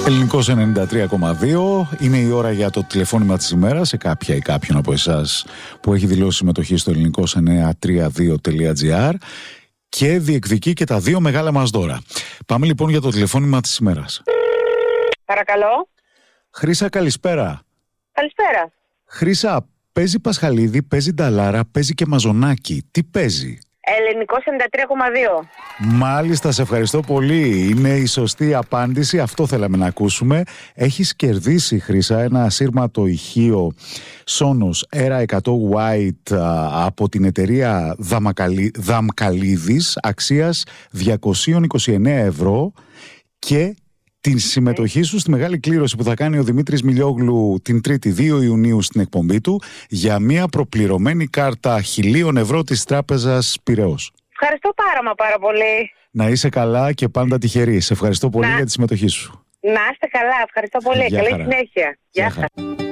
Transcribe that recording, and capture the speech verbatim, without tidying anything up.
Ελληνικός ενενήντα τρία κόμμα δύο. Είναι η ώρα για το τηλεφώνημα της ημέρας σε κάποια ή κάποιον από εσάς που έχει δηλώσει συμμετοχή στο ελληνικός εννιακόσια τριάντα δύο τελεία τζι άρ και διεκδικεί και τα δύο μεγάλα μας δώρα. Πάμε λοιπόν για το τηλεφώνημα της ημέρας. Παρακαλώ. Χρύσα, καλησπέρα. Καλησπέρα. Χρύσα, παίζει Πασχαλίδη, παίζει Νταλάρα, παίζει και Μαζονάκι. Τι παίζει? Ελληνικός ενενήντα τρία κόμμα δύο. Μάλιστα, σε ευχαριστώ πολύ. Είναι η σωστή απάντηση. Αυτό θέλαμε να ακούσουμε. Έχεις κερδίσει, Χρύσα, ένα ασύρματο ηχείο Sonos Era εκατό White από την εταιρεία Δαμκαλίδης αξίας διακόσια είκοσι εννέα ευρώ και την συμμετοχή σου στη μεγάλη κλήρωση που θα κάνει ο Δημήτρης Μιλιόγλου την Τρίτη δύο Ιουνίου στην εκπομπή του για μια προπληρωμένη κάρτα χιλίων ευρώ της Τράπεζας Πειραιώς. Ευχαριστώ πάρα μα πάρα πολύ. Να είσαι καλά και πάντα τυχερή. Σε ευχαριστώ πολύ να... για τη συμμετοχή σου. Να είστε καλά. Ευχαριστώ πολύ. Γεια Καλή χαρά. συνέχεια. Γεια Γεια χαρά. χαρά.